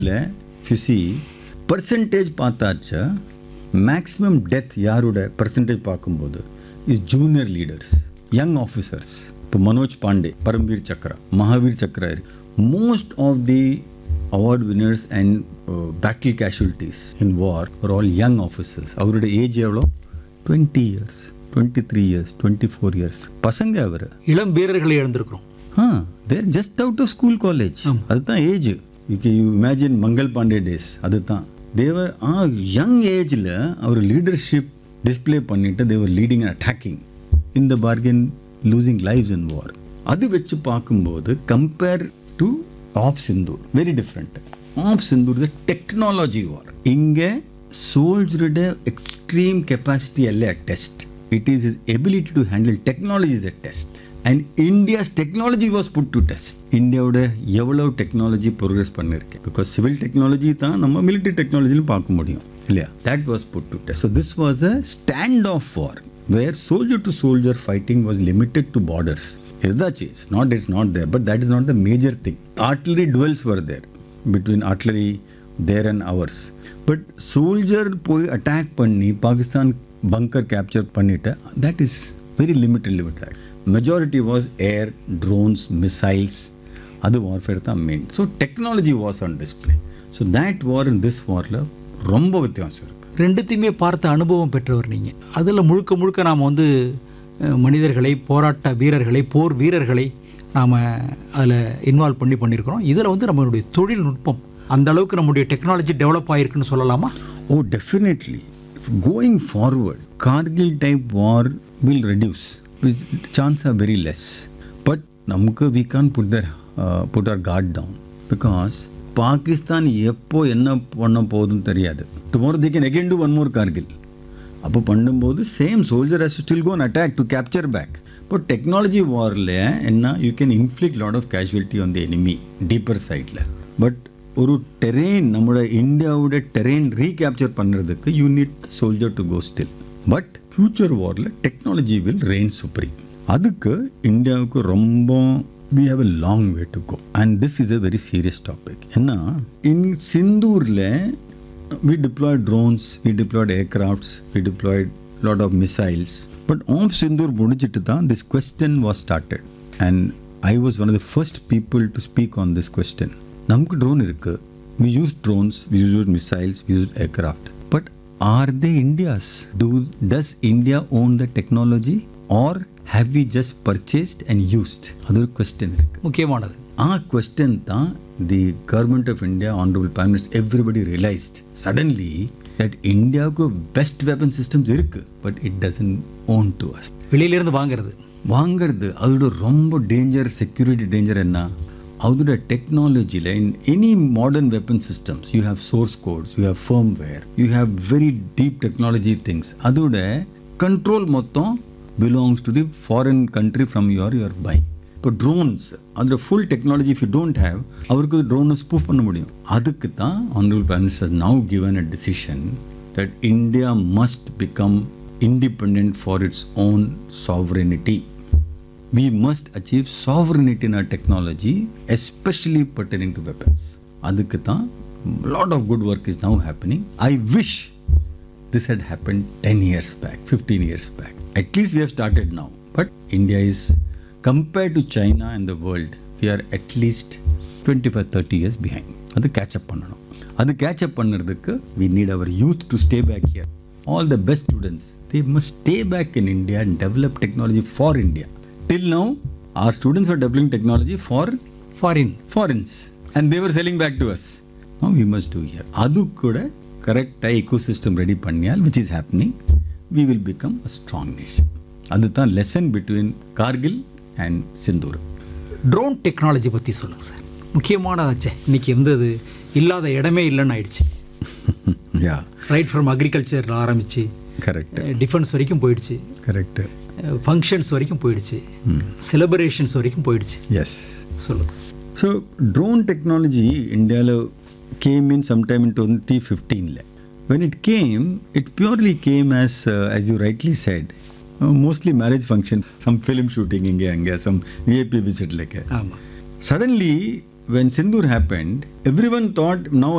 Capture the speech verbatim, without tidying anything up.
if you see percentage பார்த்தாச்சா maximum death யாரோட percentage பார்க்கும்போது is junior leaders, young officers. இப்போ Manoj Pandey, Paramvir Chakra, Mahavir Chakra, most of the award winners and battle casualties in war are all young officers. அவரோட age எவ்வளோ? Twenty years, twenty three years, twenty four years. பசங்க அவர் இளம் வீரர்களை இழந்திருக்கிறோம். ஆ தேர் just out of school college. அதுதான் age. U K U imagine Mangal Pandey days. அதுதான் தேவர் ஆ young ஏஜில் அவர் leadership display பண்ணிட்டு தேவர் leading and attacking in the bargain losing lives இன் வார். அது வச்சு பார்க்கும்போது compare to half Sindoor very different. App Sindoor the technology வார். இங்கே சோல்ஜரோட எக்ஸ்ட்ரீம் கெப்பாசிட்டி அல்ல test. It is his ability to handle technology is a test. And India's technology was put to test. இந்தியாவோட எவ்வளோ technology progress பண்ணியிருக்கேன். Because civil technology தான் நம்ம military டெக்னாலஜிலும் பார்க்க முடியும் இல்லையா? That was put to test. So this was a stand of war where soldier to soldier fighting was limited to borders. எதாச்சு it's not it's not there, but that is not the major thing. Artillery dwells var there between artillery there and hours. But soldier போய் attack பண்ணி Pakistan bunker capture பண்ணிட்டு that is very limited limited. Majority was air, drones, missiles. அது warfare தான் main. So technology was on display. So that war and this warல ரொம்ப வித்தியாசம் இருக்கு. ரெண்டுத்தையுமே பார்த்த அனுபவம் பெற்றவர் நீங்கள். அதில் முழுக்க முழுக்க நாம் வந்து மனிதர்களை, போராட்ட வீரர்களை, போர் வீரர்களை நாம் அதில் இன்வால்வ் பண்ணி பண்ணியிருக்கிறோம். இதில் வந்து நம்மளுடைய தொழில்நுட்பம் அந்த அளவுக்கு நம்முடைய டெக்னாலஜி டெவலப் ஆகிருக்குன்னு சொல்லலாமா? Oh definitely. Going forward, Kargil type war will reduce. Chances are very less. But namukku we can't put their uh, put our guard down because Pakistan எப்போ என்ன பண்ண போகுதுன்னு தெரியாது. Tomorrow they can again do one more Kargil. அப்போ பண்ணும்போது same soldier has to still go and attack to capture back. But technology warல என்ன you can inflict lot of casualty on the enemy deeper sideல. But ஒரு terrain நம்மளோட இந்தியாவோட terrain recapture பண்ணுறதுக்கு you need soldier to go still. But future வாரில் technology will rain supreme. அதுக்கு இந்தியாவுக்கு ரொம்ப we have a long way to go and this is a very serious topic. ஏன்னா in சிந்தூரில் we deployed drones, we deployed aircrafts, we deployed lot of missiles. But app Sindoor முடிச்சிட்டு தான் this question was started and I was one of the first people to speak on this question. நமக்கு drone இருக்கு, we used drones, we used missiles, we used aircraft. But are they India's? Do does India own the technology or have we just purchased and used? அது ஒரு question இருக்கு, முக்கியமானது. ஆ question தான் the government of India honourable prime minister everybody realised suddenly that இந்தியாவுக்கு best weapon systems இருக்கு, but it doesn't own to us. வெளியிலிருந்து வாங்குறது வாங்கிறது அதோட ரொம்ப டேஞ்சர். செக்யூரிட்டி டேஞ்சர் என்ன? அதோட டெக்னாலஜியில் in any modern weapon systems you have source quotes, you have firmware, you have very deep technology things. அதோட கண்ட்ரோல் மொத்தம் belongs to the foreign country from your your by. இப்போ drones அதோட full technology if you don't have அவருக்கு ட்ரோனை spoof பண்ண முடியும். அதுக்கு தான் honourable prime minister now given a decision that India must become independent for its own sovereignty. We must achieve sovereignty in our technology, especially pertaining to weapons. அதுக்கு தான் lot of good work is now happening. I wish this had happened ten years back, fifteen years back. At least we have started now. But India is, compared to China and the world, we are at least twenty-five to thirty years behind. அது catch up பண்ணணும். அது catch up பண்ணுறதுக்கு we need our youth to stay back here. All the best students, they must stay back in India and develop technology for India. Till now, our students were developing technology for foreign foreigners and they were selling back to us. Now we must do here. Adu kuda correct ecosystem ready panniyal, which is happening, we will become a strong nation. Adu than lesson between Kargil and Sindoor. Drone technology பற்றி சொல்லுங்கள் sir. முக்கியமானதாச்சே, இன்றைக்கி வந்து அது இல்லாத இடமே இல்லைன்னு ஆயிடுச்சு. Yeah right from agriculture ஆரம்பிச்சு கரெக்ட் டிஃபென்ஸ் வரைக்கும் போயிடுச்சு, கரெக்ட் ஃபங்க்ஷன்ஸ் வரைக்கும் போயிடுச்சு, செலிப்ரேஷன்ஸ் வரைக்கும் போயிடுச்சு. எஸ் சொல்லுங்கள். ஸோ ட்ரோன் டெக்னாலஜி இந்தியாவில் game in sometime in twenty ஃபிஃப்டீனில். When it came it purely came as as you rightly said mostly marriage function, some film shooting இங்கே அங்கே, சம் விஐபி விசிட் லைக். ஆமாம். Suddenly when Sindoor happened, everyone thought now